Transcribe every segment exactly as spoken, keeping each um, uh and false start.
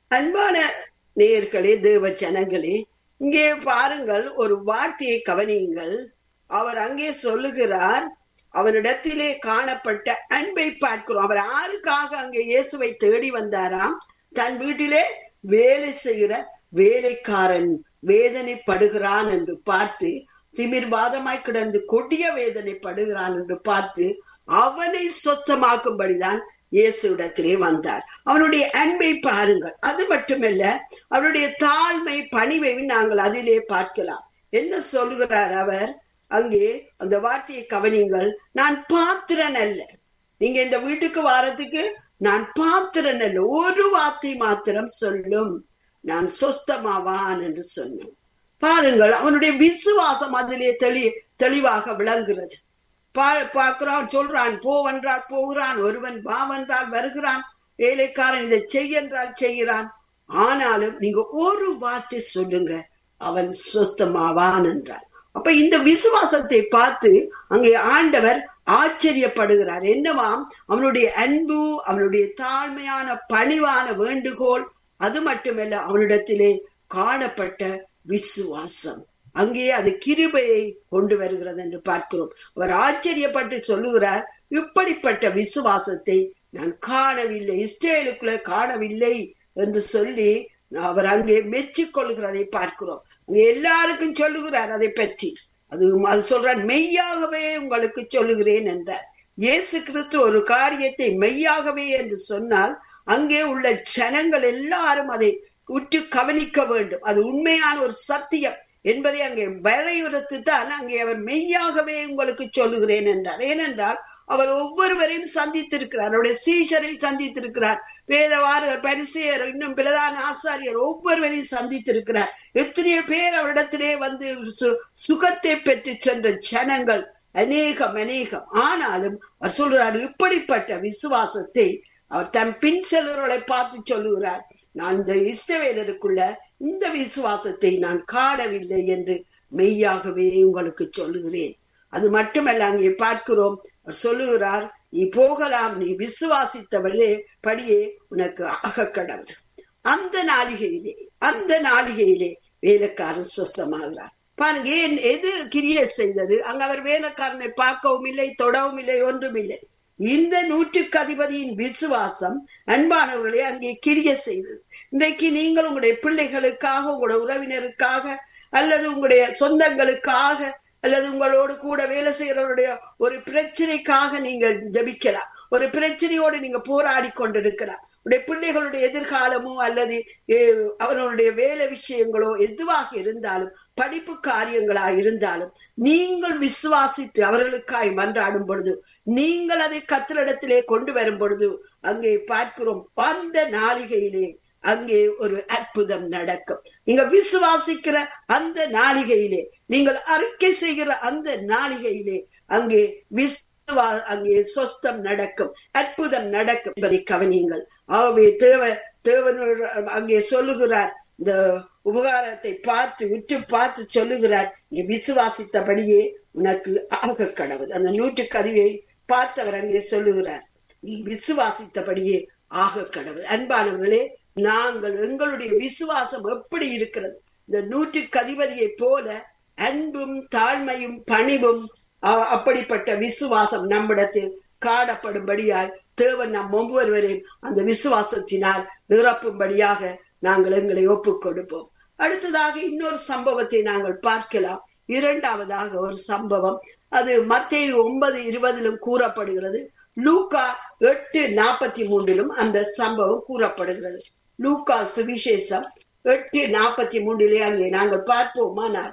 அன்பான நேயர்களே, தேவ ஜனங்களே, இங்கே பாருங்கள், ஒரு வார்த்தையை கவனியுங்கள். அவர் அங்கே சொல்லுகிறார், அவனிடத்திலே காணப்பட்ட அன்பை பார்க்கிறோம். அவர் யாருக்காக அங்கே இயேசுவை தேடி வந்தாராம்? தன் வீட்டிலே வேலை செய்கிற வேலைக்காரன் வேதனைப்படுகிறான் என்று பார்த்து, திமிர்வாதமாய் கிடந்து கொடிய வேதனைப்படுகிறான் என்று பார்த்து அவனை சொத்தமாக்கும்படிதான் இயேசுவிடத்திலே வந்தார். அவனுடைய அன்பை பாருங்கள். அது மட்டுமல்ல, அவருடைய தாழ்மை பணிவை நாங்கள் அதிலே பார்க்கலாம். என்ன சொல்லுகிறார் அவர் அங்கே? அந்த வார்த்தையை கவனிங்கள். நான் பாத்திரன் அல்ல. நீங்க இந்த வீட்டுக்கு வாரத்துக்கு நான் பாத்திரன் அல்ல, ஒரு வார்த்தை மாத்திரம் சொல்லும், நான் சொஸ்தமாவான் என்று சொன்னோம். பாருங்கள், அவனுடைய விசுவாசம் அதிலே தெளி தெளிவாக விளங்குகிறது. பார்க்கிறான், சொல்றான், போவென்றால் போகிறான், ஒருவன் வாவென்றால் வருகிறான், வேலைக்காரன் இதை செய்யென்றால் செய்கிறான். ஆனாலும் நீங்க ஒரு வார்த்தை சொல்லுங்க, அவன் சொஸ்தமாவான் என்றார். அப்ப இந்த விசுவாசத்தை பார்த்து அங்கே ஆண்டவர் ஆச்சரியப்படுகிறார். என்னவாம்? அவனுடைய அன்பு, அவனுடைய தாழ்மையான பணிவான வேண்டுகோள், அது மட்டுமல்ல அவனிடத்திலே காணப்பட்ட விசுவாசம். அங்கே அது கிருபையை கொண்டு வருகிறது என்று பார்க்கிறோம். அவர் ஆச்சரியப்பட்டு சொல்லுகிறார், இப்படிப்பட்ட விசுவாசத்தை நான் காணவில்லை, இஸ்ரவேலுக்குள்ள காணவில்லை என்று சொல்லி அவர் அங்கே மெச்சிக்கொள்கிறதை பார்க்கிறோம். எல்லாருக்கும் சொல்லுகிறார் அதை பற்றி. அது அது சொல்றார், மெய்யாகவே உங்களுக்கு சொல்லுகிறேன் என்றார். இயேசு கிறிஸ்து ஒரு காரியத்தை மெய்யாகவே என்று சொன்னால் அங்கே உள்ள ஜனங்கள் எல்லாரும் அதை உற்று கவனிக்க வேண்டும். அது உண்மையான ஒரு சத்தியம் என்பதை அங்கே வரையுறுத்து தான் அங்கே அவர் மெய்யாகவே உங்களுக்கு சொல்லுகிறேன் என்றார். ஏனென்றால் அவர் ஒவ்வொருவரையும் சந்தித்திருக்கிறார், அவருடைய சீஷரை சந்தித்திருக்கிறார், வேதவாரர், பரிசேயர், இன்னும் பிரதான ஆசாரியர் ஒவ்வொருவரையும் சந்தித்திருக்கிறார். எத்தனையோ பேர் அவரிடத்திலே வந்து சுகத்தை பெற்று சென்ற ஜனங்கள் அநேகம் அநேகம். ஆனாலும் அவர் சொல்றார், இப்படிப்பட்ட விசுவாசத்தை அவர் தன் பின் செல்வர்களை பார்த்து சொல்லுகிறார், நான் இந்த இஸ்ரவேலருக்குள்ள இந்த விசுவாசத்தை நான் காணவில்லை என்று மெய்யாகவே உங்களுக்கு சொல்லுகிறேன். அது மட்டுமல்ல, அங்கே பார்க்கிறோம், அவர் சொல்லுகிறார், நீ போகலாம், நீ விசுவாசித்தவளே படியே உனக்கு ஆக கடவுது. அந்த நாளிகையிலே அந்த நாளிகையிலே வேலைக்காரன் சுத்தமாகிறார். பாருங்க, ஏன் எது கிரியை செய்தது? அங்க அவர் வேலைக்காரனை பார்க்கவும் இல்லை, தொடவும் இல்லை, ஒன்றும் இல்லை. இந்த நூற்றுக்கு அதிபதியின் விசுவாசம் அன்பானவர்களே அங்கே கிரிய செய்தது. இன்றைக்கு நீங்கள் உங்களுடைய பிள்ளைகளுக்காக, உங்களுடைய உறவினருக்காக, அல்லது உங்களுடைய சொந்தங்களுக்காக, அல்லது உங்களோடு கூட வேலை செய்யறவருடைய ஒரு பிரச்சனைக்காக நீங்க ஜபிக்கலாம். ஒரு பிரச்சனையோடு நீங்க போராடி கொண்டிருக்கலாம். உடைய பிள்ளைகளுடைய எதிர்காலமோ அல்லது அவர்களுடைய வேலை விஷயங்களோ எதுவாக இருந்தாலும், படிப்பு காரியங்களா இருந்தாலும், நீங்கள் விசுவாசித்து அவர்களுக்காய் மன்றாடும் பொழுது, நீங்கள் அதை கர்த்தரிடத்திலே கொண்டு வரும் பொழுது அங்கே பார்க்கிறோம், அந்த நாளிகையிலே அங்கே ஒரு அற்புதம் நடக்கும். நீங்க விசுவாசிக்கிற அந்த நாளிகையிலே, நீங்கள் அறிக்கை செய்கிற அந்த நாளிகையிலே அங்கே விசுவா அங்கே சொஸ்தம் நடக்கும், அற்புதம் நடக்கும் என்பதை கவனியுங்கள். ஆகவே தேவ தேவனோட அங்கே சொல்லுகிறார், இந்த உபகாரத்தை பார்த்து விட்டு பார்த்து சொல்லுகிறார், நீ விசுவாசித்தபடியே உனக்கு ஆக கடவுள். அந்த நூற்றுக்கு அதிவை பார்த்தவர் அங்கே சொல்லுகிறார், நீ விசுவாசித்தபடியே ஆக கடவுள். அன்பானவர்களே, நாங்கள் எங்களுடைய விசுவாசம் எப்படி இருக்கிறது? இந்த நூற்றுக்கு அதிபதியை போல அன்பும் தாழ்மையும் பணிவும் அப்படிப்பட்ட விசுவாசம் நம்மிடத்தில் காணப்படும்படியாய் தேவன் நம் ஒவ்வொருவரையும் அந்த விசுவாசத்தினால் நிரப்பும்படியாக நாங்கள் எங்களை ஒப்புக் கொடுப்போம். அடுத்ததாக இன்னொரு சம்பவத்தை நாங்கள் பார்க்கலாம். இரண்டாவதாக ஒரு சம்பவம், அது மத்தேயு ஒன்பது இருபதிலும் கூறப்படுகிறது, லூக்கா எட்டு நாற்பத்தி மூன்றிலும் அந்த சம்பவம் கூறப்படுகிறது. லூக்கா சுவிசேஷம் எட்டு நாற்பத்தி மூன்றிலே அங்கே நாங்கள் பார்ப்போமானால்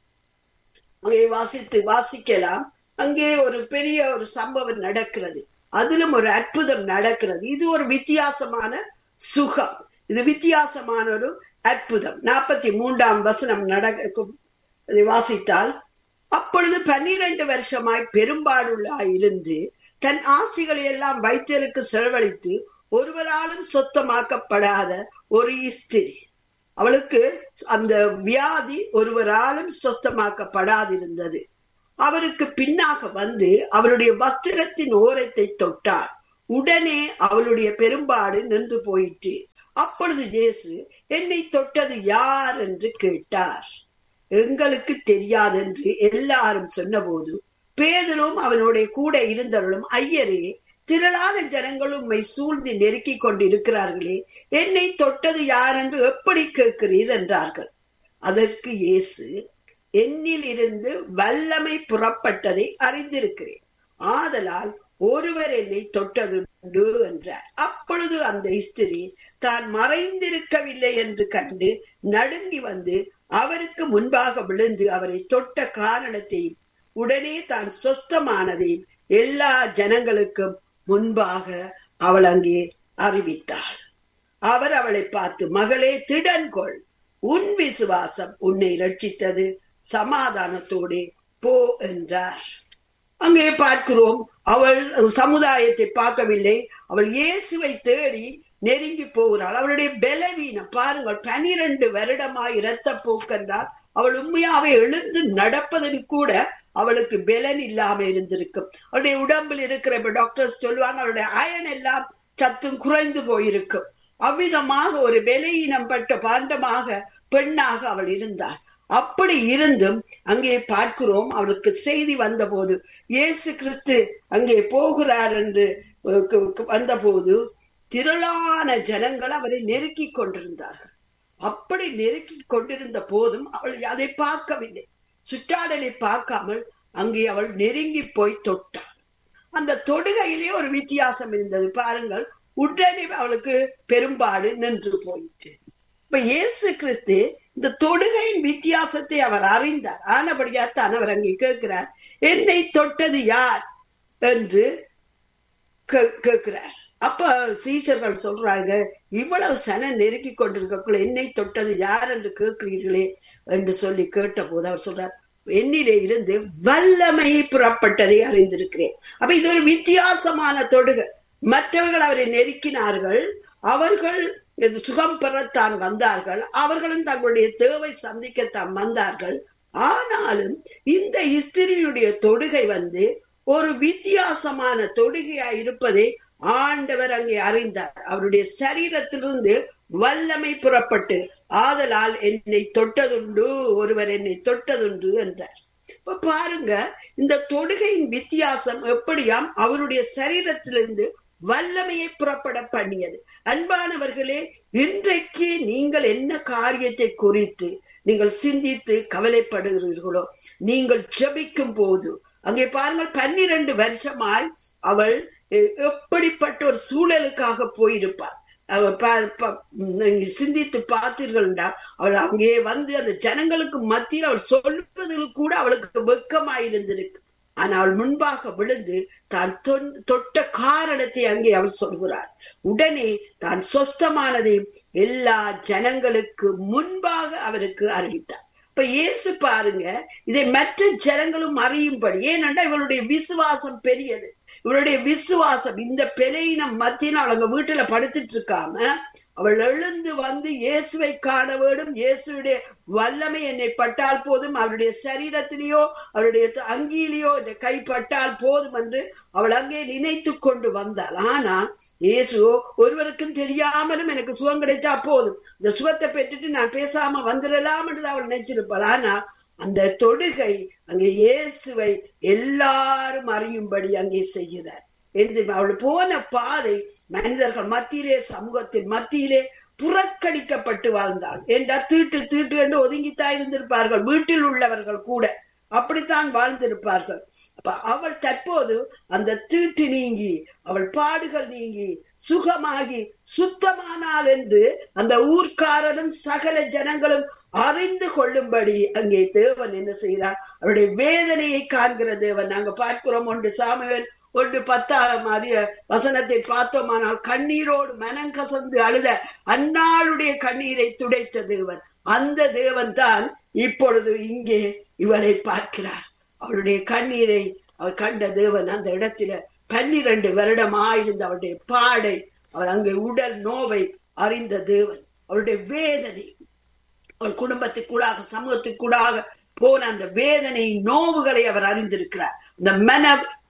அங்கே வாசித்து வாசிக்கலாம். அங்கே ஒரு பெரிய ஒரு சம்பவம் நடக்கிறது, அதிலும் ஒரு அற்புதம் நடக்கிறது. இது ஒரு வித்தியாசமான சுகம், இது வித்தியாசமான ஒரு அற்புதம். நாற்பத்தி மூன்றாம் வசனம் நடக்கும் வாசித்தால், அப்பொழுது பன்னிரண்டு வருஷமாய் பெரும்பாடுள்ளாய் இருந்து தன் ஆஸ்திகளை எல்லாம் வைத்தியருக்கு செலவழித்து ஒருவராலும் சொத்தமாக்கப்படாத ஒரு ஸ்திரீ, அவளுக்கு அந்த வியாதி ஒருவராலும் சொத்தமாக்கப்படாதிருந்தது. அவருக்கு பின்னாக வந்து அவருடைய வஸ்திரத்தின் ஓரத்தை தொட்டார். உடனே அவளுடைய பெரும்பாடு நின்று போயிற்று. அப்பொழுது இயேசு, என்னை தொட்டது யார் என்று கேட்டார். எங்களுக்கு தெரியாது என்று எல்லாரும் சொன்னபோது பேதுரும் அவனோட கூட இருந்தவர்களும், ஐயரே, திரளான ஜனங்களும் உம்மை சூழ்ந்து நெருக்கிக் கொண்டிருக்கிறார்களே, என்னை தொட்டது யார் என்று எப்படி கேட்கிறீர் என்றார்கள். அதற்கு இயேசு, என்னில் இருந்து வல்லமை புறப்பட்டதை அறிந்திருக்கிறேன், ஆதலால் ஒருவர் என்னை தொட்டதுண்டு என்றார். அப்பொழுது அந்த ஸ்திரீ தான் மறைந்திருக்கவில்லை என்று கண்டு நடுங்கி வந்து அவருக்கு முன்பாக விழுந்து அவரை தொட்ட காரணத்தையும் உடனே தான் சொஸ்தமானதையும் எல்லா ஜனங்களுக்கும் முன்பாக அவள் அங்கே அறிவித்தாள். அவர் அவளை பார்த்து, மகளே, திடன்கொள், உன் விசுவாசம் உன்னை ரட்சித்தது, சமாதானத்தோடு போ என்றார். அங்கே பார்க்கிறோம், அவள் சமுதாயத்தை பார்க்கவில்லை, அவள் இயேசுவை தேடி நெருங்கி போகிறாள். அவளுடைய பலவீனம் பாருங்கள், பனிரெண்டு வருடமாய் இரத்த போக்கென்றால் அவள் உண்மையாவே எழுந்து நடப்பதற்கு கூட அவளுக்கு பலன் இல்லாம இருந்திருக்கும். அவளுடைய உடம்பில் இருக்கிற டாக்டர்ஸ் சொல்லுவாங்க, அவளுடைய அயன் எல்லாம் சத்தும் குறைந்து போயிருக்கும். அவ்விதமாக ஒரு பலவீனம் பட்ட பாண்டமாக பெண்ணாக அவள் இருந்தாள். அப்படி இருந்தும் அங்கே பார்க்கிறோம், அவளுக்கு செய்தி வந்த போது, இயேசு கிறிஸ்து அங்கே போகிறார் என்று வந்த போது திரளான ஜனங்கள் அவரை நெருக்கி கொண்டிருந்தார்கள். அப்படி நெருக்கி கொண்டிருந்த போதும் அவள் அதை பார்க்கவில்லை, சுற்றாடலை பார்க்காமல் அங்கே அவள் நெருங்கி போய் தொட்டாள். அந்த தொடுகையிலே ஒரு வித்தியாசம் இருந்தது பாருங்கள். உடனே அவளுக்கு பெரும்பாடு நின்று போயிற்று. இப்ப இயேசு கிறிஸ்து இந்த தொடுகையின் வித்தியாசத்தை அவர் அறிந்தார். ஆனபடியாத்தான் அவர் அங்கே கேட்கிறார், என்னை தொட்டது யார் என்று கேட்கிறார். அப்ப சீஷர்கள் சொல்றாங்க, இவ்வளவு சன நெருக்கி கொண்டிருக்கக்குள்ள என்னை தொட்டது யார் என்று கேட்கிறீர்களே என்று சொல்லி கேட்ட போது அவர் சொல்றார், என்னிலே இருந்து வல்லமை புறப்பட்டதை அறிந்திருக்கிறேன். அப்ப இது ஒரு வித்தியாசமான தொடுகை. மற்றவர்கள் அவரை நெருக்கினார்கள், அவர்கள் சுகம் பெறத்தான் வந்தார்கள், அவர்களும் தங்களுடைய தேவை சந்திக்கத்தான் வந்தார்கள். ஆனாலும் இந்த ஸ்திரியுடைய தொடுகை வந்து ஒரு வித்தியாசமான தொடுகையா இருப்பதை ஆண்டவர் அங்கே அறிந்தார். அவருடைய சரீரத்திலிருந்து வல்லமை புறப்பட்டு, ஆதலால் என்னை தொட்டதுண்டு, ஒருவர் என்னை தொட்டதுண்டு என்றார். இப்ப பாருங்க, இந்த தொடுகையின் வித்தியாசம் எப்படியாம் அவருடைய சரீரத்திலிருந்து வல்லமையை புறப்பட பண்ணியது. அன்பானவர்களே, இன்றைக்கு நீங்கள் என்ன காரியத்தை குறித்து நீங்கள் சிந்தித்து கவலைப்படுகிறீர்களோ, நீங்கள் ஜெபிக்கும் போது அங்கே பாருங்கள், பன்னிரண்டு வருஷமாய் அவள் எப்படிப்பட்ட ஒரு சூழலுக்காக போயிருப்பாள். சிந்தித்து பார்த்தீர்கள் என்றால் அவள் அங்கே வந்து அந்த ஜனங்களுக்கு மத்தியில் அவள் சொல்வதில் கூட அவளுக்கு வெட்கமாயிருந்திருக்கு. ஆனால் அவள் முன்பாக விழுந்து தான் தொட்ட காரணத்தை அங்கே அவள் சொல்கிறாள். உடனே தான் சொஸ்தமானதையும் எல்லா ஜனங்களுக்கு முன்பாக அவருக்கு அறிவித்தார். இப்ப இயேசு பாருங்க, இதை மற்ற ஜனங்களும் அறியும்படி, ஏனென்றா இவளுடைய விசுவாசம் பெரியது. இவளுடைய விசுவாசம் இந்த பிழையினம் மத்தியில் அவங்க வீட்டுல படுத்துட்டு இருக்காம அவள் எழுந்து வந்து இயேசுவை காண வேண்டும், இயேசுடைய வல்லமை என்னை பட்டால் போதும், அவருடைய சரீரத்திலேயோ அவருடைய அங்கியிலேயோ என்னை கைப்பட்டால் போதும் என்று அவள் அங்கே நினைத்து கொண்டு வந்தாள். ஆனா இயேசுவோ ஒருவருக்கும் தெரியாமலும் எனக்கு சுகம் கிடைச்சா போதும், இந்த சுகத்தை பெற்றுட்டு நான் பேசாம வந்துடலாம் என்று அவள் நினைச்சிருப்பாள். ஆனா அந்த தொடுகை அங்கே இயேசுவை எல்லாரும் அறியும்படி அங்கே செய்கிறார். அவள் போன பாதை மனிதர்கள் மத்தியிலே, சமூகத்தின் மத்தியிலே புறக்கணிக்கப்பட்டு வாழ்ந்தாள். என்றா தீட்டு தீட்டு என்று ஒதுங்கித்தான் இருந்திருப்பார்கள். வீட்டில் உள்ளவர்கள் கூட அப்படித்தான் வாழ்ந்திருப்பார்கள். அப்ப அவள் தற்போது அந்த தீட்டு நீங்கி, அவள் பாடுகள் நீங்கி சுகமாகி சுத்தமானாள் என்று அந்த ஊர்க்காரனும் சகல ஜனங்களும் அறிந்து கொள்ளும்படி அங்கே தேவன் என்ன செய்கிறார்? அவருடைய வேதனையை காண்கிற தேவன். நாங்க பார்க்கிறோம், ஒன்று சாமுவேல் ஒன்று பத்தாம் அதிக வசனத்தை பார்த்தோமானால், கண்ணீரோடு மனங்கசந்து அழுத அன்னாளுடைய கண்ணீரை துடைத்த தேவன். அந்த தேவன் தான் இப்பொழுது இங்கே இவளை பார்க்கிறார். அவளுடைய கண்ணீரை அவர் கண்ட தேவன் அந்த இடத்துல பன்னிரண்டு வருடம் ஆயிருந்த அவருடைய பாடை, அவர் அங்கே உடல் நோவை அறிந்த தேவன். அவருடைய வேதனை, அவள் குடும்பத்துக்கூடாக சமூகத்துக்கூடாக போன அந்த வேதனை நோவுகளை அவர் அறிந்திருக்கிறார். இந்த மன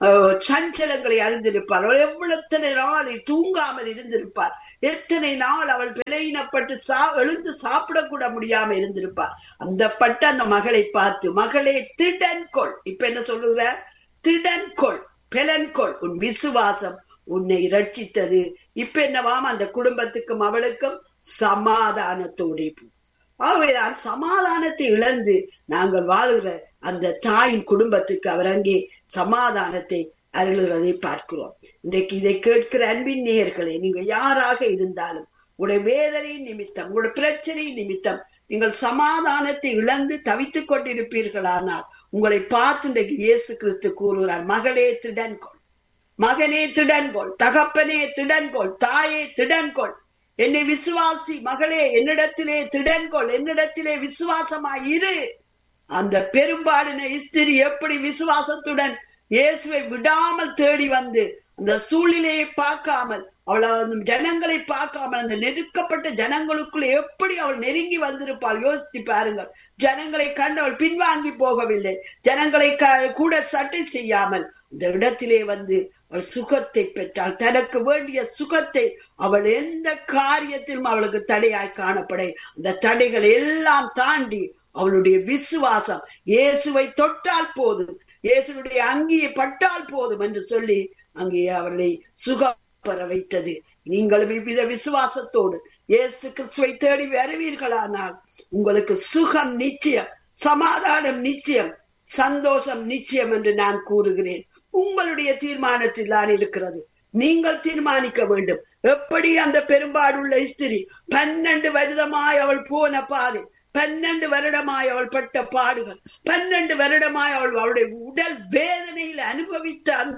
சஞ்சலங்களை அறிந்திருப்பார். அவள் எவ்வளவு நாள் தூங்காமல் இருந்திருப்பார். எத்தனை நாள் அவள் விலையினப்பட்டு சா எழுந்து சாப்பிடக்கூட முடியாம இருந்திருப்பார். அந்த பட்ட அந்த மகளை பார்த்து, மகளே திடன்கொள், இப்ப என்ன சொல்லுகிற, திடன்கொள், பெலன்கொள், உன் விசுவாசம் உன்னை இரட்சித்தது. இப்ப என்னவாம், அந்த குடும்பத்துக்கும் அவளுக்கும் சமாதானத்தோட. ஆகவேதான் சமாதானத்தை இழந்து நாங்கள் வாழ்கிற அந்த தாயின் குடும்பத்துக்கு அவர் அங்கே சமாதானத்தை அருளுகிறதை பார்க்கிறோம். இன்றைக்கு இதை கேட்கிற அன்பின் நேயர்களே, நீங்க யாராக இருந்தாலும் உங்களுடைய வேதனை நிமித்தம், உங்களுடைய பிரச்சனை நிமித்தம் நீங்கள் சமாதானத்தை இழந்து தவித்துக் கொண்டிருப்பீர்களானால் உங்களை பார்த்து இன்றைக்கு இயேசு கிறிஸ்து கூறுகிறார், மகளே திடன்கொள், மகனே திடன்கொள், தகப்பனே திடன்கொள், தாயே திடன்கொள், என்னை விசுவாசி மகளே, என்னிடத்திலே திடன்கொள், என்னிடத்திலே விசுவாசமாயிரு. அந்த பெரும்பாடின ஸ்திரீ எப்படி விசுவாசத்துடன் இயேசுவை விடாமல் தேடி வந்து அந்த சூழ்நிலையை பார்க்காமல், அவளை ஜனங்களை பார்க்காமல், அந்த நெருக்கப்பட்ட ஜனங்களுக்குள்ள எப்படி அவள் நெருங்கி வந்திருப்பாள் யோசிச்சு பாருங்கள். ஜனங்களை கண்டு அவள் பின்வாங்கி போகவில்லை. ஜனங்களை கூட சட்டை செய்யாமல் இந்த இடத்திலே வந்து அவள் சுகத்தை பெற்றாள். தனக்கு வேண்டிய சுகத்தை அவள் எந்த காரியத்திலும் அவளுக்கு தடையாய் காணப்பட, அந்த தடைகள் எல்லாம் தாண்டி அவளுடைய விசுவாசம் இயேசுவை தொட்டால் போதும், இயேசுடைய அங்கியை பட்டால் போதும் என்று சொல்லி அங்கே அவளை சுகம் பெற வைத்தது. நீங்களும் இவ்வித விசுவாசத்தோடு இயேசு கிறிஸ்துவை தேடி வருவீர்களானால் உங்களுக்கு சுகம் நிச்சயம், சமாதானம் நிச்சயம், சந்தோஷம் நிச்சயம் என்று நான் கூறுகிறேன். உங்களுடைய தீர்மானத்தில் தான் இருக்கிறது. நீங்கள் தீர்மானிக்க வேண்டும். எப்படி அந்த பெரும்பாடுள்ள ஸ்திரீ பன்னெண்டு வருடமாய் அவள் போன பாதை, பன்னெண்டு வருடமாய் அவள் பட்ட பாடுகள், பன்னெண்டு வருடமாய் அவள் அவளுடைய உடல் வேதனையில் அனுபவித்த அந்த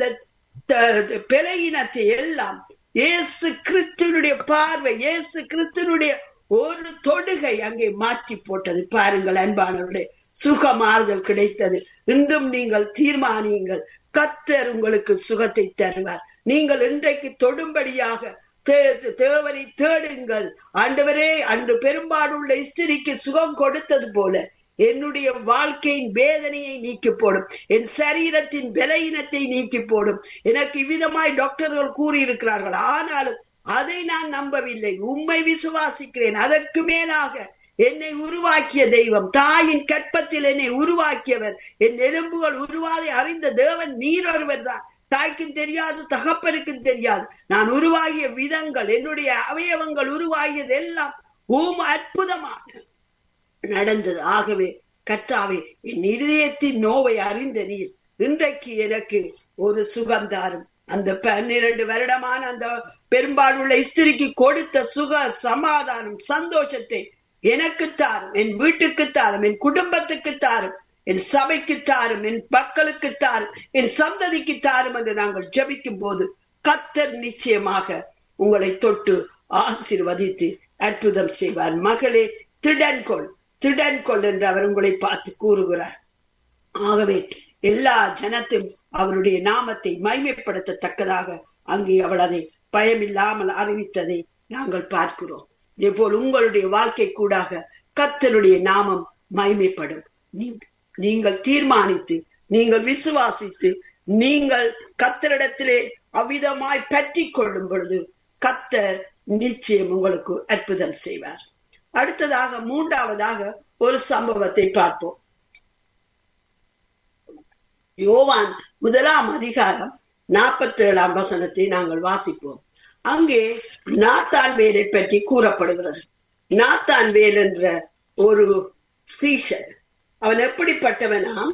பெலையினத்தை எல்லாம் இயேசு கிறிஸ்துனுடைய பார்வை, இயேசு கிறிஸ்துனுடைய ஒரு தொடுகை அங்கே மாற்றி போட்டது. பாருங்கள் அன்பானவர்களே, சுகமாறுதல் கிடைத்தது. இன்றும் நீங்கள் தீர்மானியுங்கள், கர்த்தர் உங்களுக்கு சுகத்தை தருவார். நீங்கள் இன்றைக்கு தொடும்படியாக தேவனை தேடுங்கள். ஆண்டவரே, அன்று பெரும்பாலுள்ள ஸ்திரிக்கு சுகம் கொடுத்தது போல என்னுடைய வாழ்க்கையின் வேதனையை நீக்கி போடும், என் சரீரத்தின் பலவீனத்தை நீக்கி போடும். எனக்கு இவ்விதமாய் டாக்டர்கள் கூறியிருக்கிறார்கள், ஆனாலும் அதை நான் நம்பவில்லை. உம்மை விசுவாசிக்கிறேன். அதற்கு மேலாக என்னை உருவாக்கிய தெய்வம், தாயின் கற்பத்தில் என்னை உருவாக்கியவர், என் எலும்புகள் உருவாதை அறிந்த தேவன் நீர் ஒருவர் தான். தாய்க்கும் தெரியாது, தகப்பனுக்கும் தெரியாது. நான் உருவாகிய விதங்கள், என்னுடைய அவயவங்கள் உருவாகியது எல்லாம் உம் அற்புதமான நடந்தது. ஆகவே கர்த்தாவே, என் இதயத்தின் நோவை அறிந்த நீர் இன்றைக்கு எனக்கு ஒரு சுகந்தாரும். அந்த பன்னிரண்டு வருடமான அந்த பெரும்பாலுள்ள ஸ்திரிக்கு கொடுத்த சுக சமாதானம் சந்தோஷத்தை எனக்கு தாரும், என் வீட்டுக்கு தாரும், என் குடும்பத்துக்கு தாரும், என் சபைக்கு தாரும், என் மக்களுக்கு தாரும், என் சந்ததிக்கு தாரும் என்று நாங்கள் ஜெபிக்கும் போது கர்த்தர் நிச்சயமாக உங்களை தொட்டு ஆசீர்வதித்து அற்புதம் செய்வார். மகளே திடன்கொள், திடன்கொள் என்று அவர் உங்களை பார்த்து கூறுகிறார். ஆகவே எல்லா ஜனத்தையும் அவருடைய நாமத்தை மகிமைப்படுத்தத்தக்கதாக அங்கே அவள் அதை பயமில்லாமல் அறிவித்ததை நாங்கள் பார்க்கிறோம். இதே போல் உங்களுடைய வாழ்க்கை கூடாக கர்த்தருடைய நாமம் மகிமைப்படும். நீங்கள் தீர்மானித்து, நீங்கள் விசுவாசித்து, நீங்கள் கர்த்தரிடத்திலே அவ்விதமாய் பற்றி கொள்ளும் பொழுது கர்த்தர் நிச்சயம் உங்களுக்கு அற்புதம் செய்வார். அடுத்ததாக மூன்றாவதாக ஒரு சம்பவத்தை பார்ப்போம். யோவான் முதலாம் அதிகாரம் நாற்பத்தி ஏழாம் வசனத்தை நாங்கள் வாசிப்போம். அங்கே நாத்தான் வேலை பற்றி கூறப்படுகிறது. நாத்தான் வேல் என்ற ஒரு சீஷன், அவன் எப்படிப்பட்டவனாம்,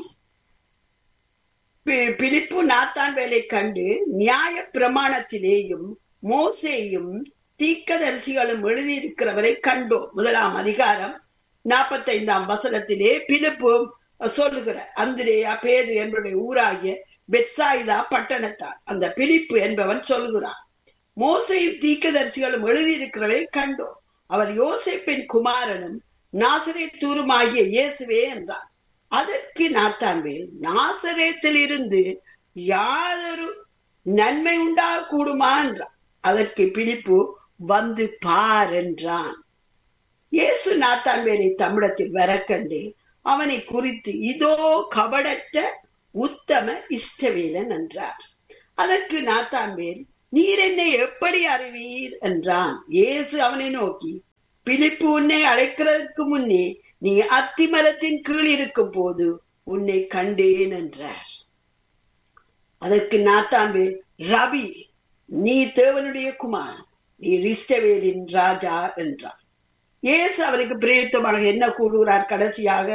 பிலிப்பு நாத்தான் வேலை கண்டு நியாய பிரமாணத்திலேயும் மோசேயும் தீர்க்கதரிசிகளும் எழுதியிருக்கிறவரை கண்டோம். முதலாம் அதிகாரம் நாற்பத்தி ஐந்தாம் வசனத்திலே பிலிப்பு சொல்லுகிற அந்திரேயா பேது என்பவருடைய ஊராகிய பெத்சாயிதா பட்டணத்தான் அந்த பிலிப்பு என்பவன் சொல்லுகிறான், மோசேயும் தீர்க்கதரிசிகளும் எழுதியிருக்கிறவரை கண்டோம். அவர் யோசேப்பின் குமாரனும் நாசரேத்தூருமாகிய இயேசுவே என்றார். அதற்கு நாத்தான்வேல், நாசரேத்தில் இருந்து யாதொரு நன்மை உண்டாக கூடுமா என்றான். அதற்கு பிலிப்பு, வந்து பார் என்றான். இயேசு நாத்தான்வேலை தம்மிடத்தில் வர கண்டு அவனை குறித்து, இதோ கபடற்ற உத்தம இஷ்டவேலன் என்றார். அதற்கு நாத்தான்வேல், நீர் என்னை எப்படி அறிவீர் என்றான். இயேசு அவனை நோக்கி, பிலிப்பு உன்னை அழைக்கிறதுக்கு முன்னே நீ அத்திமரத்தின் கீழ் இருக்கும் போது உன்னை கண்டேன் என்றார். அதற்கு நாத்தான்வேல், ரவி, நீ தேவனுடைய குமாரன், நீ இஸ்ரவேலின் ராஜா என்றார். இயேசு அவனுக்கு பிரேத்தமாக என்ன கூறுகிறார் கடைசியாக?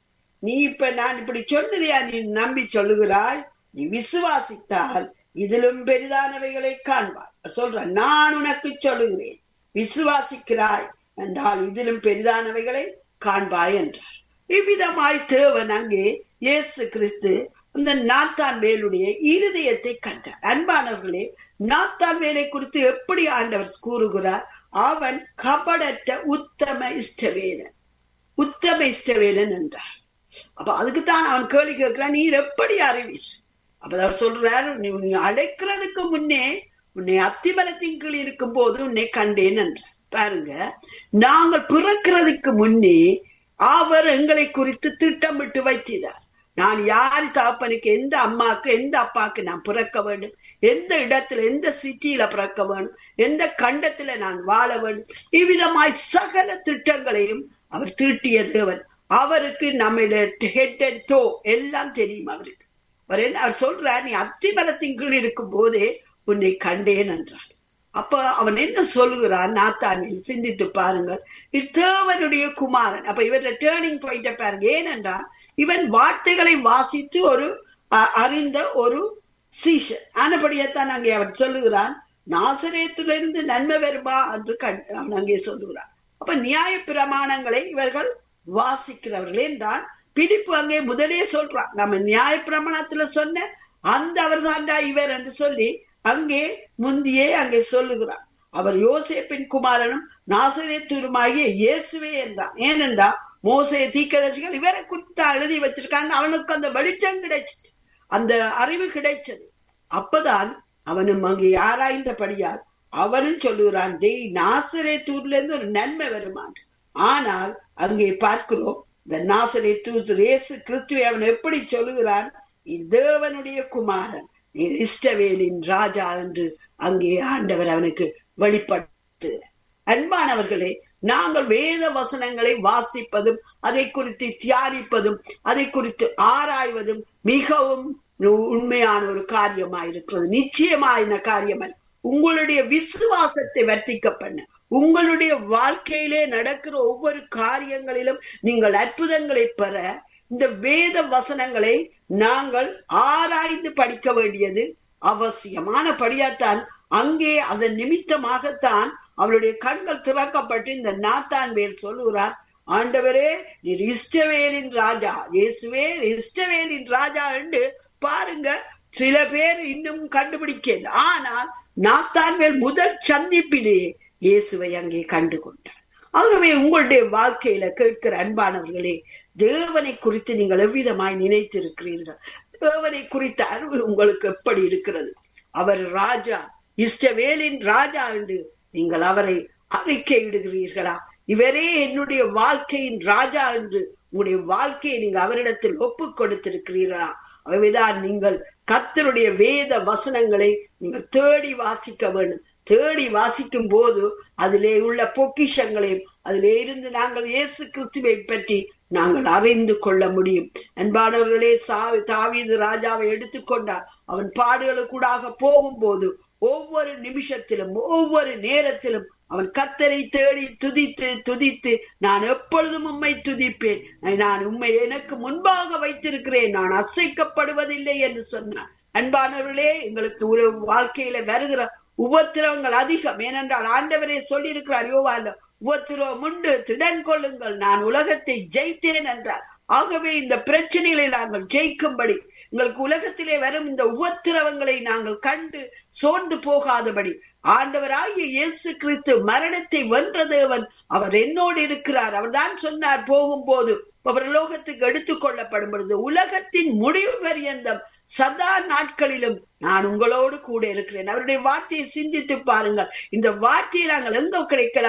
நீ இப்ப நான் இப்படி சொன்னதையா நீ நம்பி சொல்லுகிறாய்? நீ விசுவாசித்தால் இதிலும் பெரிதானவைகளை காண்பாய். சொல்ற, நான் உனக்கு சொல்லுகிறேன், விசுவாசிக்கிறாய் என்றால் இதிலும் பெரிதானவைகளை காண்பாய் என்றார். இவ்விதமாய் தேவன் அங்கே இயேசு கிறிஸ்து அந்த நாத்தான்வேலுடைய இருதயத்தை கண்டார். அன்பானவர்களே, நாத்தான்வேலை குறித்து எப்படி ஆண்டவர் கூறுகிறார்? அவன் கபடற்ற உத்தம இஷ்டவேலன், உத்தம இஷ்டவேலன் என்றார். அப்ப அதுக்குத்தான் அவன் கேள்வி கேட்கிறான், நீர் எப்படி அறிவீர்? அப்ப அவர் சொல்றாரு, நீ அழைக்கிறதுக்கு முன்னே உன்னை அத்திமரத்தின் கீழ் இருக்கும் போது உன்னை கண்டேன் என்றார். பாருங்க, நாங்கள் பிறக்கிறதுக்கு முன்னே அவர் எங்களை குறித்து திட்டமிட்டு வைத்தார். நான் யார் தகப்பனுக்கு, எந்த அம்மாக்கு, எந்த அப்பாக்கு நான் பிறக்க வேண்டும், எந்த இடத்துல, எந்த சிட்டியில பிறக்க வேண்டும், எந்த கண்டத்துல நான் வாழ வேண்டும், இவ்விதமாய் சகல திட்டங்களையும் அவர் தீட்டிய தேவன். அவருக்கு நம்முடைய ஹெட் அண்ட் டோ எல்லாம் தெரியும் அவருக்கு. அவர் என்ன அவர் சொல்றார், நீ அத்திமரத்தின் கீழ் இருக்கும் போதே உன்னை கண்டேன் என்றார். அப்ப அவன் என்ன சொல்லுகிறான்? நாத்தானில் சிந்தித்து பாருங்கள், தேவனுடைய குமாரன். அப்ப இவர டேர்னிங் பாயிண்ட பாருங்க. ஏனென்றால் இவன் வார்த்தைகளை வாசித்து ஒரு அறிந்த ஒரு சீஷன் ஆனபடியத்தான் அங்கே அவன் சொல்லுகிறான், நாசரேத்திலிருந்து நன்மை வருமா என்று அவன் அங்கே சொல்லுகிறான். அப்ப நியாய பிரமாணங்களை இவர்கள் வாசிக்கிறவர்கள் என்றால் பிலிப்பு அங்கே முதலே சொல்றான், நம்ம நியாய பிரமாணத்துல சொன்ன அந்த அவர் தாண்டா இவர் என்று சொல்லி அங்கே முந்தியே அங்கே சொல்லுகிறான். அவர் யோசேப்பின் குமாரனும் நாசரேத்தூருமாகிய இயேசுவே என்றான். ஏனென்றா மோசே தீர்க்கதரிசிகள் இவரை குறித்து எழுதி வச்சிருக்காங்க. அவனுக்கு அந்த வெளிச்சம் கிடைச்சிட்டு, அந்த அறிவு கிடைச்சது. அப்பதான் அவனும் அங்கே ஆராய்ந்தபடியால் அவனும் சொல்லுகிறான், டேய், நாசரேத்தூர்ல இருந்து ஒரு நன்மை வருமான். ஆனால் அங்கே பார்க்கிறோம், இந்த நாசரேத்தூர் இயேசு கிறிஸ்துவை அவன் எப்படி சொல்லுகிறான்? தேவனுடைய குமாரன், நீ இஸ்ரவேலின் ராஜா என்று அங்கே ஆண்டவர் அவனுக்கு வெளிப்படுத்து. அன்பானவர்களே, நாங்கள் வேத வசனங்களை வாசிப்பதும் அதை குறித்து தியானிப்பதும் அதை குறித்து ஆராய்வதும் மிகவும் உண்மையான ஒரு காரியமாயிருக்கிறது. நிச்சயமான காரியம். உங்களுடைய விசுவாசத்தை வர்த்திக்க பண்ண, உங்களுடைய வாழ்க்கையிலே நடக்கிற ஒவ்வொரு காரியங்களிலும் நீங்கள் அற்புதங்களை பெற இந்த வேத வசனங்களை நாங்கள் ஆராய்ந்து படிக்க வேண்டியது அவசியமான படியாத்தான். அங்கே அதன் நிமித்தமாகத்தான் அவளுடைய கண்கள் திறக்கப்பட்டு இந்த நாத்தான்வேல் சொல்லுகிறார், ஆண்டவரே, நீர் இஸ்ரவேலின் ராஜா, இயேசுவே இஸ்ரவேலின் ராஜா என்று பாருங்க. சில பேர் இன்னும் கண்டுபிடிக்கல. ஆனால் நாத்தான்வேல் முதல் சந்திப்பிலே இயேசுவை அங்கே கண்டு கொண்டார். ஆகவே உங்களுடைய வாழ்க்கையில கேட்கிற அன்பானவர்களே, தேவனை குறித்து நீங்கள் எவ்விதமாய் நினைத்திருக்கிறீர்கள்? தேவனை குறித்த அறிவு உங்களுக்கு எப்படி இருக்கிறது? அவர் ராஜா, இஸ்ரவேலின் ராஜா என்று நீங்கள் அவரை அறிக்கையிடுகிறீர்களா? இவரே என்னுடைய வாழ்க்கையின் ராஜா என்று உங்களுடைய வாழ்க்கையை நீங்க அவரிடத்தில் ஒப்பு கொடுத்திருக்கிறீர்களா? ஆகவேதான் நீங்கள் கர்த்தருடைய வேத வசனங்களை நீங்கள் தேடி வாசிக்க வேண்டும். தேடி வாசிக்கும் போது அதிலே உள்ள பொக்கிஷங்களையும் அதிலே இருந்து நாங்கள் இயேசு கிறிஸ்துவை பற்றி நாங்கள் அறிந்து கொள்ள முடியும். அன்பானவர்களே, சாவி தாவீது ராஜாவை எடுத்துக்கொண்டார். அவன் பாடுகளுக்கூடாக போகும்போது ஒவ்வொரு நிமிஷத்திலும் ஒவ்வொரு நேரத்திலும் அவன் கர்த்தரை தேடி துதித்து துதித்து, நான் எப்பொழுதும் உம்மை துதிப்பேன், நான் உம்மை எனக்கு முன்பாக வைத்திருக்கிறேன், நான் அசைக்கப்படுவதில்லை என்று சொன்னான். அன்பானவர்களே, எங்களுக்கு ஒரு வாழ்க்கையில வருகிற உபத்திரவங்கள் அதிகம். ஏனென்றால் ஆண்டவரே சொல்லி இருக்கிறார் யோவான்ல, உபத்திரவம் உண்டு, திடன் கொள்ளுங்கள், நான் உலகத்தை ஜெயித்தேன் என்றார். ஆகவே இந்த பிரச்சனைகளை நாங்கள் ஜெயிக்கும்படி, எங்களுக்கு உலகத்திலே வரும் இந்த உபத்திரவங்களை நாங்கள் கண்டு சோர்ந்து போகாதபடி, ஆண்டவராகிய இயேசு கிறிஸ்து மரணத்தை வென்ற தேவன், அவர் என்னோடு இருக்கிறார். அவர் தான் சொன்னார், போகும்போது அவர் லோகத்துக்கு எடுத்துக் கொள்ளப்படும் பொழுது உலகத்தின் முடிவு பரியந்தம் சதா நாட்களிலும் நான் உங்களோடு கூட இருக்கிறேன். அவருடைய வார்த்தையை சிந்தித்து பாருங்கள். இந்த வார்த்தையை நாங்கள் எங்க கிடைக்கலாம்?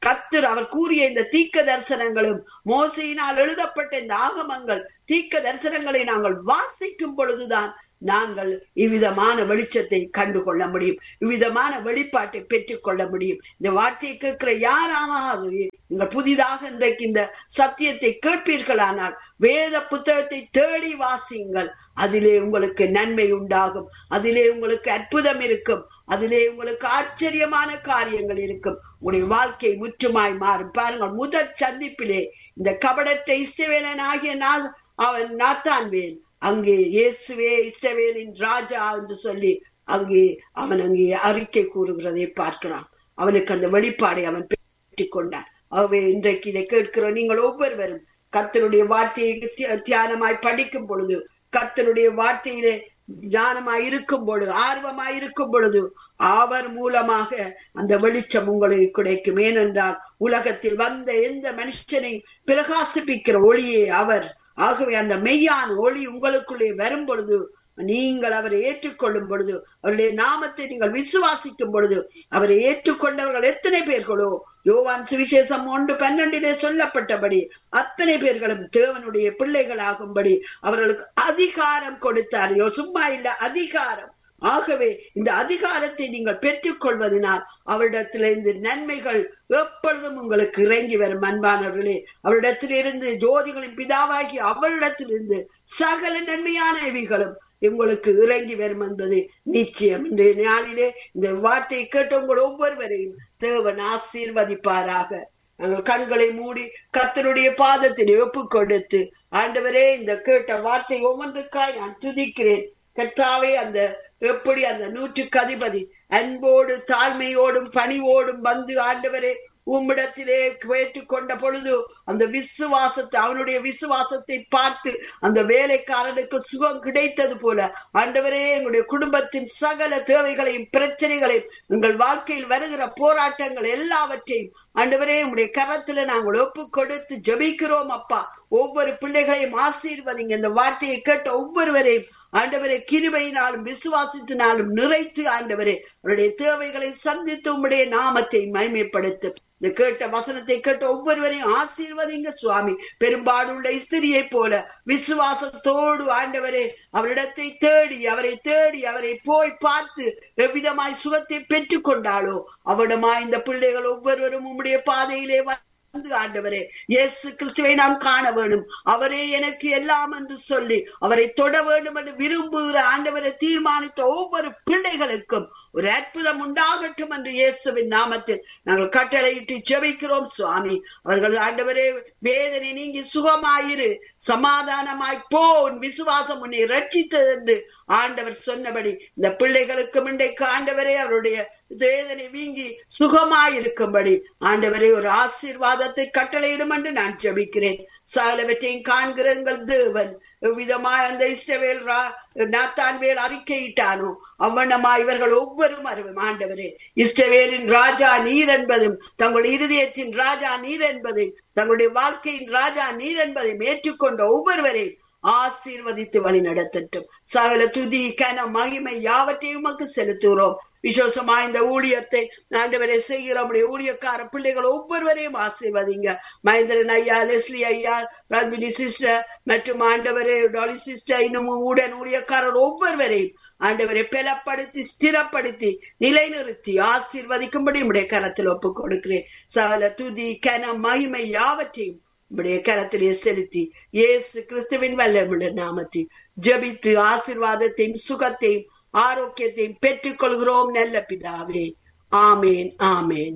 கர்த்தர் அவர் கூறிய இந்த தீர்க்க தரிசனங்களும் மோசையினால் எழுதப்பட்ட இந்த ஆகமங்கள் தீர்க்க தரிசனங்களை நாங்கள் வாசிக்கும் பொழுதுதான் நாங்கள் இவ்விதமான வெளிச்சத்தை கண்டு கொள்ள முடியும், இவ்விதமான வெளிப்பாட்டை பெற்றுக் கொள்ள முடியும். இந்த வார்த்தையை கேட்கிற யாராவது நீங்கள் புதிதாக இன்றைக்கு இந்த சத்தியத்தை கேட்பீர்களானால் வேத புத்தகத்தை தேடி வாசியுங்கள். அதிலே உங்களுக்கு நன்மை உண்டாகும், அதிலே உங்களுக்கு அற்புதம் இருக்கும், அதிலே உங்களுக்கு ஆச்சரியமான காரியங்கள் இருக்கும். உங்களுடைய வாழ்க்கை முற்றுமாய் மாறும். பாருங்கள், முதற் சந்திப்பிலே இந்த கபடற்ற இஸ்ரவேலன் ஆகிய அவன் நாத்தான்வேல் அங்கே இயேசுவே இஸ்ரவேலின் ராஜா என்று சொல்லி அங்கே அவன் அங்கே அறிக்கை கூறுகிறதை பார்க்கிறான். அவனுக்கு அந்த வெளிப்பாடை அவன் பெற்றுக் கொண்டான். ஆகவே இன்றைக்கு இதை கேட்கிற நீங்கள் ஒவ்வொருவரும் கர்த்தருடைய வார்த்தையை தியானமாய் படிக்கும் பொழுது, கர்த்தருடைய வார்த்தையிலே ஞானமாய் இருக்கும் பொழுது, ஆர்வமாய் இருக்கும் பொழுது அவர் மூலமாக அந்த வெளிச்சம் உங்களுக்கு கிடைக்கும். ஏனென்றால் உலகத்தில் வந்த எந்த மனுஷனை பிரகாசிப்பிக்கிற ஒளியே அவர். ஆகவே அந்த மெய்யான ஒளி உங்களுக்குள்ளே வரும் பொழுது, நீங்கள் அவரை ஏற்றுக்கொள்ளும் பொழுது, அவருடைய நாமத்தை நீங்கள் விசுவாசிக்கும் பொழுது, அவரை ஏற்றுக்கொண்டவர்கள் எத்தனை பேர்களோ யோவான் சுவிசேஷம் ஒன்று பன்னெண்டிலே சொல்லப்பட்டபடி அத்தனை பேர்களும் தேவனுடைய பிள்ளைகளாகும்படி அவர்களுக்கு அதிகாரம் கொடுத்தார். சும்மா இல்ல, அதிகாரம். ஆகவே இந்த அதிகாரத்தை நீங்கள் பெற்றுக் கொள்வதனால் அவரிடத்திலிருந்து நன்மைகள் எப்பொழுதும் உங்களுக்கு இறங்கி வரும். அன்பானவர்களே, அவரிடத்திலிருந்து ஜோதிகளின் பிதாவாகி அவரிடத்திலிருந்து சகல நன்மையான இவைகளும் உங்களுக்கு இறங்கி வரும் என்பது நிச்சயம். இன்றைய நாளிலே இந்த வார்த்தையை கேட்ட உங்கள் ஒவ்வொருவரையும் தேவன் ஆசீர்வதிப்பாராக. நாங்கள் கண்களை மூடி கர்த்தருடைய பாதத்தில் ஒப்பு கொடுத்து, ஆண்டவரே இந்த கேட்ட வார்த்தை ஒவ்வொன்றுக்காய் நான் துதிக்கிறேன். கர்த்தாவே, அந்த எப்படி அந்த நூற்றுக்கு அதிபதி அன்போடு தாழ்மையோடும் பணிவோடும் வந்து ஆண்டவரே உம்மிடத்திலே கேட்டுக்கொண்ட பொழுது அந்த விசுவாசத்தை, அவனுடைய விசுவாசத்தை பார்த்து அந்த வேலைக்காரனுக்கு சுகம் கிடைத்தது போல ஆண்டவரே எங்களுடைய குடும்பத்தின் சகல தேவைகளையும் பிரச்சனைகளையும் எங்கள் வாழ்க்கையில் வருகிற போராட்டங்கள் எல்லாவற்றையும் ஆண்டவரே உம்முடைய கரத்துல நாங்கள் ஒப்பு கொடுத்து ஜெபிக்கிறோம். அப்பா, ஒவ்வொரு பிள்ளைகளையும் ஆசீர்வதிங்க. இந்த வார்த்தையை கேட்ட ஒவ்வொருவரையும் ஆண்டவரே கிருபையினாலும் விசுவாசத்தினாலும் நிறைத்து ஆண்டவரே அவருடைய தேவைகளை சந்தித்து உம்முடைய நாமத்தை மகிமைப்படுத்து. இந்த கேட்ட வசனத்தை கேட்ட ஒவ்வொருவரையும் ஆசீர்வதிங்க சுவாமி. பெரும்பாலுள்ள ஸ்திரியை போல விசுவாசத்தோடு ஆண்டவரே அவரிடத்தை தேடி அவரை தேடி அவரை போய் பார்த்து எவ்விதமாய் சுகத்தை பெற்றுக் கொண்டாலோ அவரிடமாய் இந்த பிள்ளைகள் ஒவ்வொருவரும் உம்முடைய பாதையிலே ஆண்டவரே இயேசு கிறிஸ்துவை நாம் காண வேண்டும், அவரே எனக்கு எல்லாம் என்று சொல்லி அவரை தொட வேண்டும் என்று விரும்புகிற ஆண்டவரை தீர்மானித்த ஒவ்வொரு பிள்ளைகளுக்கும் ஒரு அற்புதம் உண்டாகட்டும் என்று இயேசுவின் நாமத்தில் நாங்கள் கட்டளையிட்டு ஜெபிக்கிறோம் சுவாமி. அவர்கள் ஆண்டவரே வேதனை நீங்கி சுகமாயிரு, சமாதானமாய் போ, விசுவாசம் உன்னை ரட்சித்தது என்று ஆண்டவர் சொன்னபடி இந்த பிள்ளைகளுக்கும் இன்றைக்கு ஆண்டவரே அவருடைய வேதனை வீங்கி சுகமாயிருக்கும்படி ஆண்டவரே ஒரு ஆசீர்வாதத்தை கட்டளையிடும் என்று நான் ஜெபிக்கிறேன். சகலவற்றையும் காண்கிற எங்கள் தேவன் விதமாய் அந்த இஸ்ரவேல் நாத்தான்வேல் அறிக்கையிட்டானோ அவ்வண்ணமா இவர்கள் ஒவ்வொரும் அறிவும் ஆண்டவரே இஸ்ரவேலின் ராஜா நீர் என்பதும் தங்கள் இருதயத்தின் ராஜா நீர் என்பதையும் தங்களுடைய வாழ்க்கையின் ராஜா நீர் என்பதையும் ஏற்றுக்கொண்ட ஒவ்வொருவரையும் ஆசீர்வதித்து வழி நடத்தட்டும். சகல துதி கன மகிமை யாவற்றையும் உமக்கு செலுத்துகிறோம். விசேஷமா இந்த ஊழியத்தை ஆண்டவரை செய்கிற நம்முடைய ஊழியக்கார பிள்ளைகள் ஒவ்வொருவரையும் ஆசீர்வதிங்க. மகேந்திரன் ஐயா, லெஸ்லி ஐயா, ரஞ்சினி சிஸ்டர் மற்றும் ஆண்டவரே டாலி சிஸ்டர், இன்னும் உடன் ஊழியக்காரர் ஒவ்வொருவரையும் ஆண்டவரை பலப்படுத்தி ஸ்திரப்படுத்தி நிலைநிறுத்தி ஆசீர்வதிக்கும்படி உடைய கரத்தில் ஒப்புக் கொடுக்கிறேன். சகல துதி கன மகிமை யாவற்றையும் உடைய கரத்திலே செலுத்தி இயேசு கிறிஸ்துவின் வல்லமுள்ள நாமத்தில் ஜெபித்து ஆசீர்வாதத்தையும் சுகத்தையும் ஆரோக்கியத்தையும் பெற்றுக் கொள்கிறோம் நல்ல பிதாவே. ஆமேன் ஆமேன்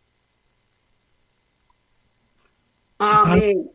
ஆமேன்.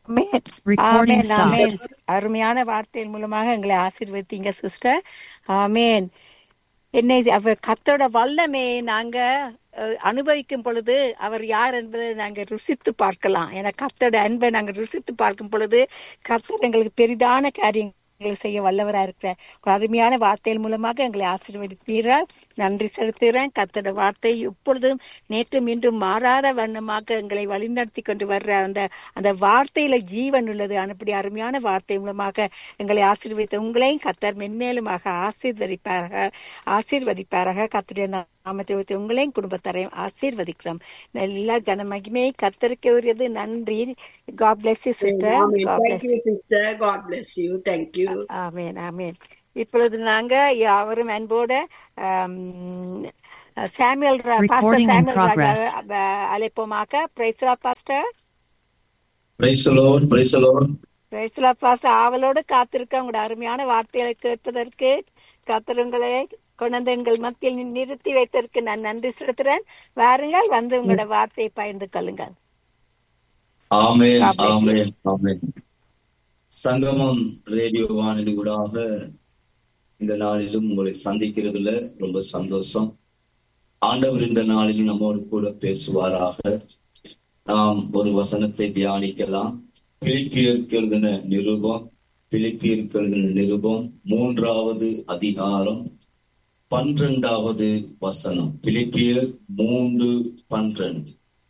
அருமையான வார்த்தையின் மூலமாக எங்களை ஆசீர்வதிங்க சிஸ்டர். ஆமேன். என்னை அவர் கர்த்தரோட வல்லமே நாங்க அனுபவிக்கும் பொழுது அவர் யார் என்பதை நாங்க ருசித்து பார்க்கலாம். ஏன்னா கர்த்தரோட அன்பை நாங்க ருசித்து பார்க்கும் பொழுது கர்த்தர் எங்களுக்கு பெரிதான காரியங்கள் செய்ய வல்லவரா இருக்கிற ஒரு அருமையான வார்த்தையின் மூலமாக எங்களை ஆசீர்வதிப்பீர்கள். நன்றி செலுத்துகிறேன். கர்த்தரோட வார்த்தை எப்பொழுதும் நேற்றும் இன்றும் மாறாத வண்ணமாக எங்களை வழிநடத்தி கொண்டு வர்ற அந்த அந்த வார்த்தையில ஜீவன் உள்ளது. அப்படி அருமையான வார்த்தை மூலமாக எங்களை ஆசீர்வதித்த உங்களையும் கர்த்தர் மென்மேலுமாக ஆசீர்வதிப்பாராக ஆசீர்வதிப்பாராக. கர்த்தருடைய நாமத்தை வைத்து உங்களையும் குடும்பத்தாரையும் ஆசீர்வதிக்கிறோம். எல்லா கன மகிமையை கர்த்தருக்கு உரியது. நன்றி. God bless you sister. Amen. God Thank bless you, you. sister. God bless you. Thank you. ஆமென் ஆமென். இப்பொழுது நாங்க யாவரும் அன்போட ஆம், Samuel raw- pastor Recording in Samuel Raja progress. A- அழைப்போமாக்க. Price Lord pastor. Praise the Lord, praise the Lord. Price Lord pastor. ஆவலோடு காத்திருக்க உங்களோட அருமையான வார்த்தைகளை கேட்பதற்கு கர்த்தர் உங்களை கொண்டு எங்கள் மத்தியில் நி- நிறுத்தி வைத்ததற்கு நான் நன்றி செலுத்துறேன். வாருங்கள், வந்து உங்களோட வார்த்தையை பகிர்ந்து கொள்ளுங்கள். Amen, God bless you. amen, amen. சங்கமம் ரேடியோ வானொலி ஊடாக இந்த நாளிலும் உங்களை சந்திக்கிறதுல ரொம்ப சந்தோஷம். ஆண்டவர் இந்த நாளிலும் நம்மோடு கூட பேசுவாராக. நாம் ஒரு வசனத்தை தியானிக்கலாம். பிலிப்பியருக்கு எழுதின நிருபம் பிலிப்பியருக்கு எழுதின நிருபம் மூன்றாவது அதிகாரம் பன்னிரண்டாவது வசனம். பிலிப்பியர் மூன்று பன்னிரண்டு.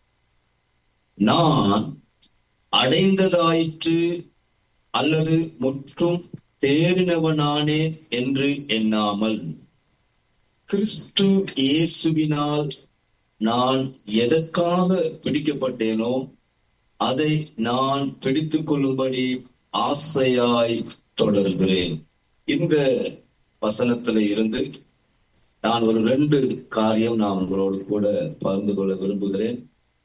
நான் அடைந்ததாயிற்று அல்லது முற்றும் தேறினவனானேன் என்று எண்ணாமல் கிறிஸ்து இயேசுவினால் நான் எதற்காக பிடிக்கப்பட்டேனோ அதை நான் பிடித்துக் கொள்ளும்படி ஆசையாய் தொடர்கிறேன். இந்த வசனத்துல இருந்து நான் ஒரு ரெண்டு காரியம் நான் உங்களோடு கூட பகிர்ந்து கொள்ள விரும்புகிறேன்.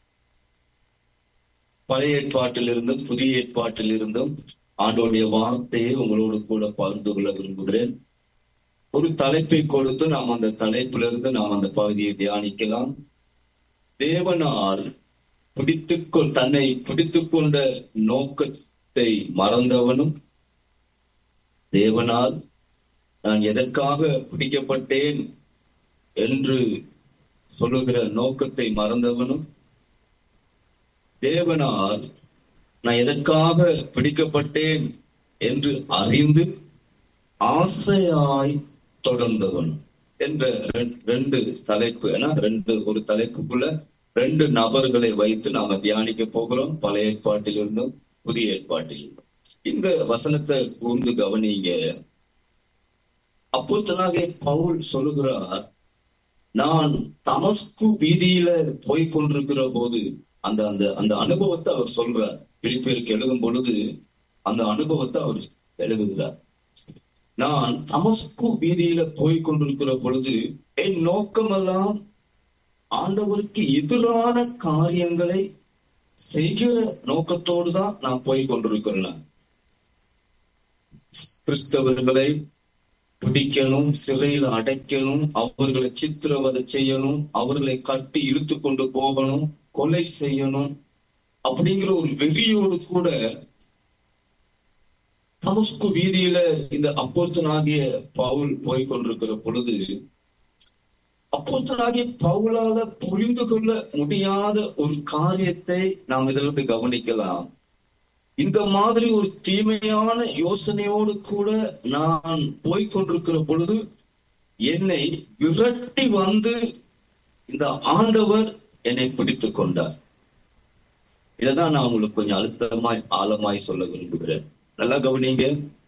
பழைய ஏற்பாட்டில் இருந்தும் புதிய ஏற்பாட்டில் இருந்தும் ஆண்டோடைய வார்த்தையை உங்களோடு கூட பகிர்ந்து கொள்ள விரும்புகிறேன். ஒரு தலைப்பை கொடுத்து நாம் அந்த தலைப்பிலிருந்து நாம் அந்த பகுதியை தியானிக்கலாம். தேவனால் பிடித்துக்கொள் தன்னை பிடித்துக் கொண்ட நோக்கத்தை மறந்தவனும், தேவனால் நான் எதற்காக பிடிக்கப்பட்டேன் என்று சொல்லுகிற நோக்கத்தை மறந்தவனும், தேவனால் நான் எதற்காக பிடிக்கப்பட்டேன் என்று அறிந்து ஆசையாய் தொடர்ந்தவன் என்ற ரெண்டு தலைப்பு. ஏன்னா ரெண்டு ஒரு தலைப்புக்குள்ள ரெண்டு நபர்களை வைத்து நாம தியானிக்க போகிறோம். பழைய ஏற்பாட்டில் இருந்தும் புதிய ஏற்பாட்டில் இருந்தும். இந்த வசனத்தை கூர்ந்து கவனிங்க. அப்போஸ்தலனாகிய பவுல் சொல்லுகிறார், நான் தமஸ்கு வீதியில போய் கொண்டிருக்கிற போது அந்த அந்த அந்த அனுபவத்தை அவர் சொல்றார். பிலிப்பியருக்கு எழுதும் பொழுது அந்த அனுபவத்தை அவர் எழுதுகிறார். நான் தமஸ்கு வீதியில போய் கொண்டிருக்கிற பொழுது என் நோக்கமெல்லாம் ஆண்டவருக்கு எதிரான காரியங்களை செய்கிற நோக்கத்தோடு தான் நான் போய் கொண்டிருக்கிறேன். கிறிஸ்தவர்களை பிடிக்கணும், சிறையில் அடைக்கணும், அவர்களை சித்திரவதை செய்யணும், அவர்களை கட்டி இழுத்து கொண்டு போகணும், கொலை செய்யணும் அப்படிங்கிற ஒரு வெறியோடு கூட தமஸ்கு வீதியில இந்த அப்போஸ்தலனாகிய பவுல் போய் கொண்டிருக்கிற பொழுது, அப்போஸ்தலனாகிய பவுலால புரிந்து கொள்ள முடியாத ஒரு காரியத்தை நாம் இதிலிருந்து கவனிக்கலாம். இந்த மாதிரி ஒரு தீமையான யோசனையோடு கூட நான் போய் கொண்டிருக்கிற பொழுது என்னை விரட்டி வந்து இந்த ஆண்டவர் என்னை பிடித்துக் கொண்டார். இதைதான் நான் உங்களுக்கு கொஞ்சம் அழுத்தமாய் ஆழமாய் சொல்ல விரும்புகிறேன். நல்லா கவனிங்க.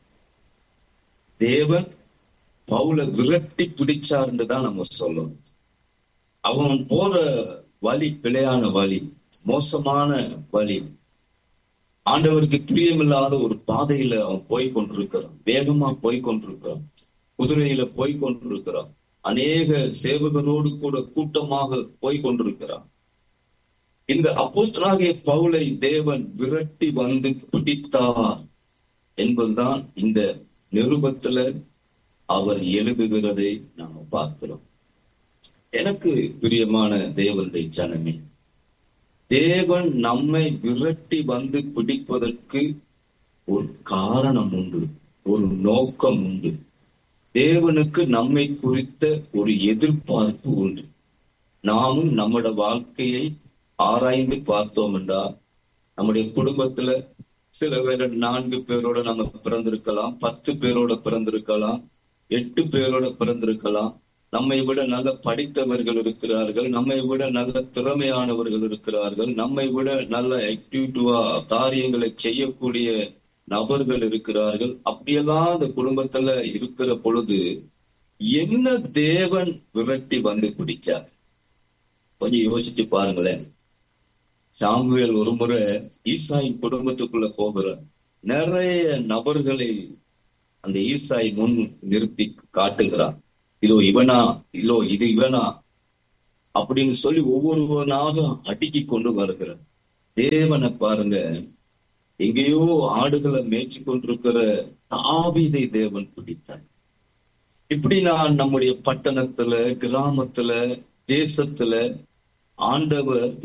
தேவன் பவுலை விரட்டி பிடிச்சாருன்னு தான் நம்ம சொல்லணும். அவன் போற வழி பிழையான வழி, மோசமான வழி, ஆண்டவருக்கு பிரியமில்லாத ஒரு பாதையில அவன் போய் கொண்டிருக்கிறான். வேகமா போய் கொண்டிருக்கிறான், குதிரையில போய் கொண்டிருக்கிறான், அநேக சேவகரோடு கூட கூட்டமாக போய் கொண்டிருக்கிறான். இந்த அப்போஸ்தலனாகிய பவுலை தேவன் விரட்டி வந்து பிடித்தார் என்பதுதான் இந்த நிருபத்துல அவர் எழுதுகிறதை நாம் பார்க்கிறோம். எனக்கு பிரியமான தேவனுடைய ஜனமே, தேவன் நம்மை விரட்டி வந்து பிடிப்பதற்கு ஒரு காரணம் உண்டு, ஒரு நோக்கம் உண்டு. தேவனுக்கு நம்மை குறித்த ஒரு எதிர்பார்ப்பு உண்டு. நாமும் நம்மோட வாழ்க்கையை ஆராய்ந்து பார்த்தோம் என்றால், நம்முடைய குடும்பத்துல சில பேர் நான்கு பேரோட நம்ம பிறந்திருக்கலாம், பத்து பேரோட பிறந்திருக்கலாம், எட்டு பேரோட பிறந்திருக்கலாம். நம்மை விட நல்ல படித்தவர்கள் இருக்கிறார்கள், நம்மை விட நல்ல திறமையானவர்கள் இருக்கிறார்கள், நம்மை விட நல்ல ஆக்டிவிட்டிவா காரியங்களை செய்யக்கூடிய நபர்கள் இருக்கிறார்கள். அப்படியெல்லாம் அந்த குடும்பத்துல இருக்கிற பொழுது என்ன தேவன் விரட்டி வந்து பிடிச்சார்? கொஞ்சம் யோசிச்சு பாருங்களேன். சாமுவேல் ஒரு முறை ஈசாயின் குடும்பத்துக்குள்ள போகிறார். நிறைய நபர்களை அந்த ஈசாய் முன் நிறுத்தி காட்டுகிறார். இதோ இவனா, இதோ இது இவனா அப்படின்னு சொல்லி ஒவ்வொருவனாக அடுக்கி கொண்டு வருகிறார். தேவனை பாருங்க, எங்கேயோ ஆடுகளை மேய்ச்சி கொண்டிருக்கிற தாவீதை தேவன் பிடித்தார். இப்படி நான் நம்முடைய பட்டணத்துல, கிராமத்துல, தேசத்துல ஆண்டவர்